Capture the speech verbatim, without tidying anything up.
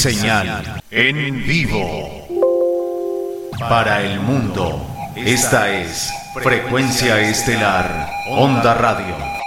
señal, en vivo. Para el mundo, esta es Frecuencia Estelar, Onda Radio.